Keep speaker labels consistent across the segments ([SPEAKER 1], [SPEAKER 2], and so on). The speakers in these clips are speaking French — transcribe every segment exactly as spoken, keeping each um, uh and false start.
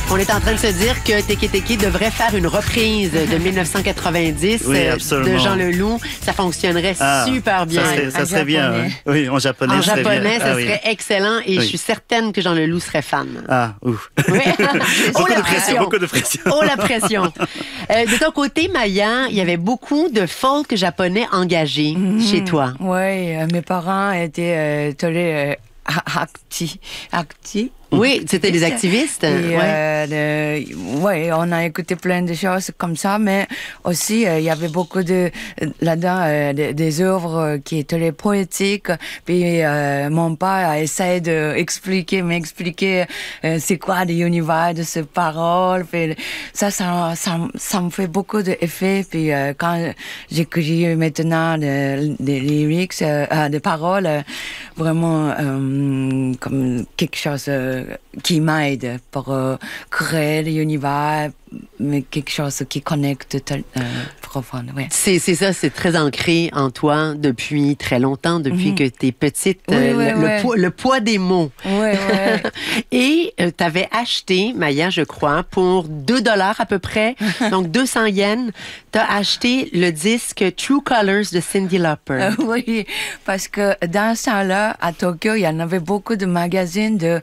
[SPEAKER 1] On est en train de se dire que Teke Teke devrait faire une reprise de dix-neuf cent quatre-vingt-dix
[SPEAKER 2] Oui,
[SPEAKER 1] euh,
[SPEAKER 2] absolument.
[SPEAKER 1] de Jean Leloup. Ça fonctionnerait
[SPEAKER 2] Ah,
[SPEAKER 1] super bien.
[SPEAKER 2] Ça serait, ça
[SPEAKER 3] En
[SPEAKER 2] serait bien.
[SPEAKER 3] japonais.
[SPEAKER 2] hein. Oui, en japonais.
[SPEAKER 1] En
[SPEAKER 2] ça serait
[SPEAKER 1] japonais,
[SPEAKER 2] bien.
[SPEAKER 1] ça
[SPEAKER 2] Ah, oui.
[SPEAKER 1] serait excellent et
[SPEAKER 2] Oui.
[SPEAKER 1] je suis certaine que Jean Leloup serait fan.
[SPEAKER 2] Ah, ouf.
[SPEAKER 1] Oui. Oh,
[SPEAKER 2] Beaucoup
[SPEAKER 1] la
[SPEAKER 2] de pression, beaucoup de pression.
[SPEAKER 1] Oh, la pression. Euh, de ton côté, Maya, il y avait beaucoup de folk japonais engagés chez toi.
[SPEAKER 3] Oui, euh, mes parents étaient euh, très euh, actifs. actifs.
[SPEAKER 1] Oui, c'était des activistes.
[SPEAKER 3] Et,
[SPEAKER 1] Ouais.
[SPEAKER 3] euh, le- ouais, on a écouté plein de choses comme ça, mais aussi euh, il y avait beaucoup de là-dedans euh, des, des œuvres qui étaient très poétiques. Puis euh, mon père a essayé d'expliquer, m'expliquer euh, c'est quoi l'univers de ces paroles. Puis ça, ça, ça, ça me fait beaucoup d'effet. Puis euh, quand j'écris maintenant des, des lyrics, euh, euh, des paroles, euh, vraiment euh, comme quelque chose euh, qui m'aide pour euh, créer l'univers, mais quelque chose qui connecte tel- euh, profond. Ouais.
[SPEAKER 1] C'est, c'est ça, c'est très ancré en toi depuis très longtemps, depuis
[SPEAKER 3] Mhm.
[SPEAKER 1] que t'es petite.
[SPEAKER 3] Oui,
[SPEAKER 1] euh,
[SPEAKER 3] oui,
[SPEAKER 1] le, le
[SPEAKER 3] oui.
[SPEAKER 1] poids, le poids des mots.
[SPEAKER 3] Ouais, ouais.
[SPEAKER 1] Et euh, t'avais acheté, Maya, je crois, pour deux dollars à peu près, donc deux cents yens, t'as acheté le disque True Colors de Cyndi Lauper.
[SPEAKER 3] Euh, oui, parce que dans ce temps-là, à Tokyo, il y en avait beaucoup de magazines de,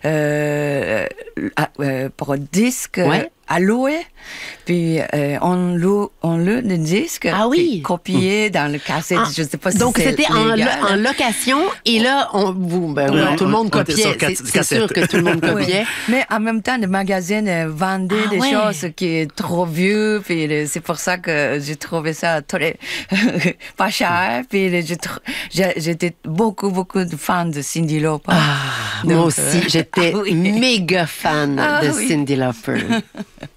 [SPEAKER 3] euh, à- euh, pour disques
[SPEAKER 1] Ouais.
[SPEAKER 3] à louer. Puis euh, on loue, on loue le disque.
[SPEAKER 1] Ah oui.
[SPEAKER 3] puis copié dans le cassette.
[SPEAKER 1] Ah,
[SPEAKER 3] je sais pas si
[SPEAKER 1] donc
[SPEAKER 3] c'est
[SPEAKER 1] c'était en, lo-
[SPEAKER 3] légal.
[SPEAKER 1] en location et là on vous ben,
[SPEAKER 2] Oui,
[SPEAKER 1] oui,
[SPEAKER 2] on-
[SPEAKER 1] tout le monde
[SPEAKER 2] on était
[SPEAKER 1] copiait,
[SPEAKER 2] sur cat-
[SPEAKER 1] c'est, c'est
[SPEAKER 2] cassette.
[SPEAKER 1] sûr que tout le monde
[SPEAKER 3] Oui.
[SPEAKER 1] copiait.
[SPEAKER 3] Mais en même temps, le magazine euh, vendait
[SPEAKER 1] Ah
[SPEAKER 3] des
[SPEAKER 1] ouais.
[SPEAKER 3] choses qui est trop vieux, puis euh, c'est pour ça que j'ai trouvé ça très pas cher. Puis euh, j'ai tr- j'ai- j'étais beaucoup beaucoup de fan de Cyndi Lauper.
[SPEAKER 1] Ah, moi
[SPEAKER 3] Donc,
[SPEAKER 1] aussi,
[SPEAKER 3] euh,
[SPEAKER 1] j'étais
[SPEAKER 3] ah oui.
[SPEAKER 1] méga fan
[SPEAKER 3] Ah
[SPEAKER 1] de
[SPEAKER 3] oui.
[SPEAKER 1] Cyndi Lauper.